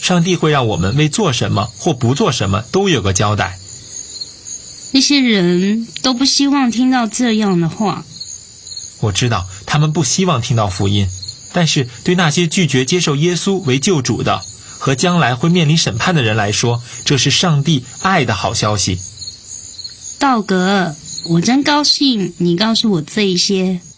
上帝会让我们为做什么或不做什么都有个交代。 那些人都不希望听到这样的话。 我知道他们不希望听到福音，但是对那些拒绝接受耶稣为救主的和将来会面临审判的人来说，这是上帝爱的好消息。 道格，我真高兴你告诉我这一些。